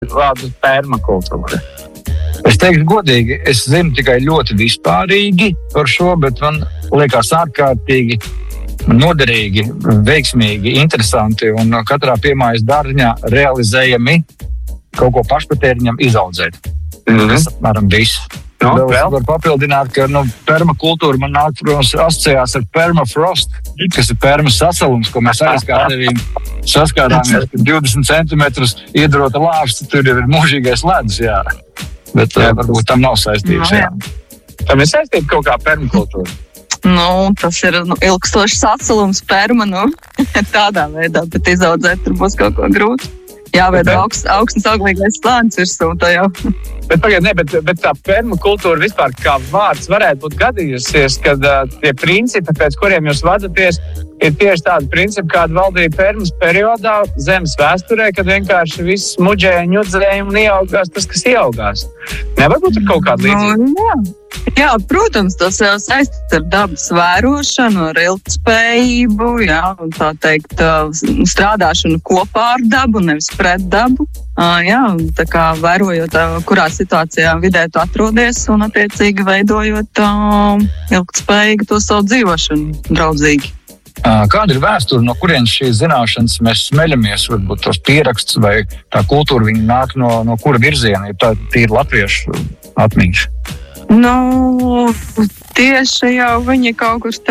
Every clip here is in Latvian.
vārdu permakultūra? Es teiktu godīgi, es zinu tikai ļoti vispārīgi par šo, bet man liekas ārkārtīgi noderīgi, veiksmīgi, interesanti un katrā piemājas dārziņā realizējami kaut ko pašpatēriņam izaudzēt. Tas apmēram viss. Vēl var papildināt, ka permakultūra man nāk, protams, asociējās ar permafrost, kas ir permas sasalums, ko mēs aizkārtēvīm saskārāmies, ka 20 centimetrus iedrota lāvs, tur jau ir mūžīgais ledus, jā. Bet varbūt tam nav saistības, jā. Tam ir saistība kaut kā permakultūra? Tas ir ilgstošs sasalums perma, tādā veidā, bet izaudzēt tur būs kaut ko grūti. Jāveido augstnes auglīgais slānis virsū, tā jau. Bet tā permakultūra vispār kā vārds varētu būt gadījusies, kad tie principi, pēc kuriem jūs vadaties, ir tieši tādi principi, kādi valdīja permas periodā zemes vēsturē, kad vienkārši viss muģēja, ņudzēja un ieaugās tas, kas ieaugās. Nevar būt kaut kāda līdzīga? Jā, protams, tas jau saistīts ar dabas vērošanu, ar ilgtspējību, un tā teikt, strādāšanu kopā ar dabu, nevis pret dabu. Tā kā vērojot, kurā situācijā vidē tu atrodies un attiecīgi veidojot ilgtspējīgi to savu dzīvošanu draudzīgi. Kāda ir vēsture, no kurienes šīs zināšanas mēs smeļamies, varbūt tos pierakstus vai tā kultūra, viņi nāk no kura virziena, ir tā tīri latviešu atmiņš? Tieši jau viņi kaut kur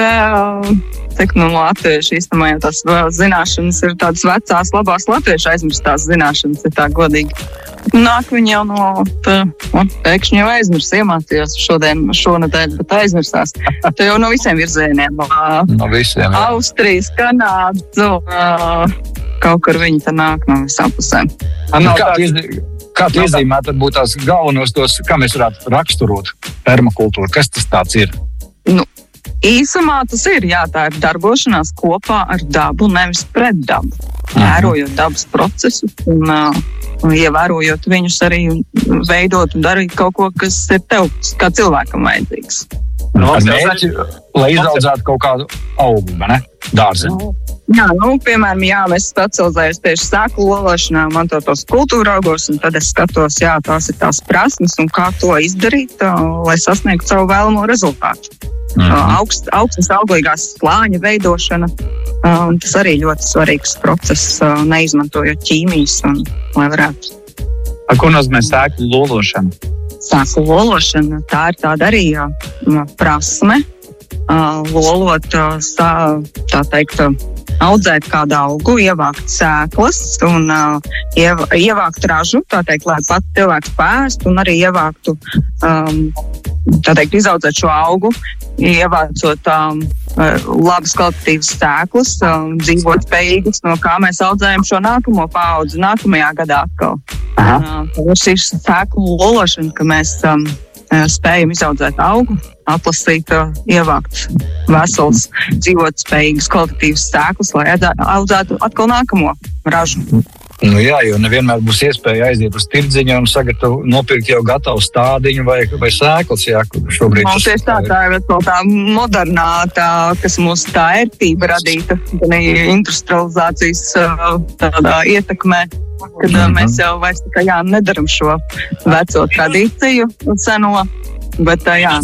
latvieši īstenībā jau tās zināšanas ir tādas vecās, labās latviešu aizmirstās zināšanas, ir tā godīgi. Nāk viņi jau pēkšņi jau aizmirs, iemācījās šonadēļ, bet aizmirstās. Tā jau no visiem virzieniem. No visiem, jā. Austrijas, Kanādu, kaut kur viņi tā nāk no visām pusēm. Kā iezīmēt, tad būtu tās galvenos tos, kā mēs varētu raksturot permakultūru? Kas tas tāds ir? Īsumā tas ir, tā ir darbošanās kopā ar dabu, nevis pret dabu. Vērojot dabas procesus un ievērojot viņus arī veidot un darīt kaut ko, kas ir tev kā cilvēkam vajadzīgs. Mērķi, lai izaudzētu kaut kādu augu, ne? Dārziņu. Jā, piemēram, mēs specializējamies tieši sēklu lološanā, man tos kultūra augos, un tad es skatos, tās ir tās prasmes un kā to izdarīt, lai sasniegtu savu vēlamo rezultātu. Augstnes auglīgās slāņa veidošana, tas arī ļoti svarīgs process, neizmantojot ķīmijas, lai varētu. Ko nozīmē sēklu lološana? Sēklu lološana, tā ir tāda arī prasme, lolot, tā teikt, audzēt kādu augu, ievākt sēklas un ievākt ražu, tā teikt, lai pat cilvēks pēst un arī ievāktu, tā teikt, izaudzēt šo augu, ievācot labas kvalitatīvas sēklas, dzīvot spējīgas, no kā mēs audzējam šo nākamo paudzi, nākamajā gadā atkal. Tā ir šī sēklu lološana, ka mēs spējam izaudzēt augu, atlasīt, ievākt vesels, dzīvot spējīgas kvalitatīvas sēklas, lai audzētu atkal nākamo ražu. Jo nevienmēr būs iespēja aiziet uz tirdziņu un nopirkt jau gatavu stādiņu vai sēklas, kur šobrīd. Tieši tā ir tā modernā, kas mūsu tā ērtība radīta, industrializācijas tādā ietekmē, kad mēs jau vairs nedaram šo veco tradīciju seno. Bet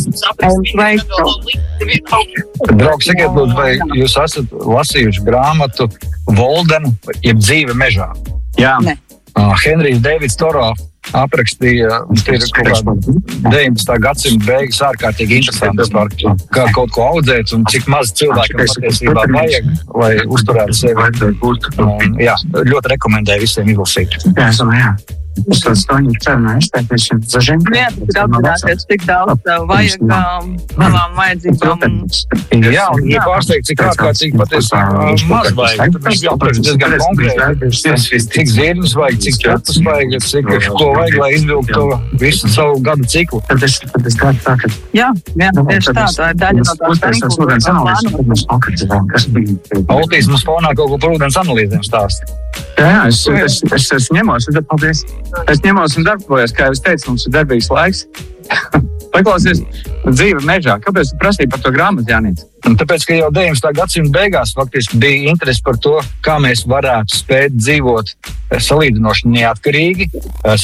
Draugs, sakiet, lūdzu, vai jūs esat lasījuši grāmatu Voldenu, jeb dzīve mežā? Jā. Henrijs Deivids Toro aprakstīja, ir kaut kāda 19. gadsimta beigas ārkārtīgi interesantas par kā kaut ko audzēt un cik maz cilvēkam patiesībā vajag, lai uzturētu sevi. Ļoti rekomendēju visiem izlasīt. Jā. Tas ir apzināties, cik daudz vajag savām vajadzībām. Jā, un pārsteigt, cik ārkārtīgi patiesībā maz vajag. Tad mēs jāprēc diezgan konkrēti, cik zirņus vajag, cik četus vajag, cik ko vajag, lai izvilktu visu savu gadu ciklu. Jā, tieši tā ir daļa no tās autismas fonā kaut ko par ūdens analīzēm stāst. Jā, es ņemos un darbojos, kā jau es teicu, mums ir darbīgs laiks. Paklausies, dzīve mežā. Kāpēc tu prasīji par to grāmatu, Jānis? Tāpēc, ka jau 19. gadsimta beigās faktiski bija interesi par to, kā mēs varētu spēt dzīvot salīdzinoši neatkarīgi,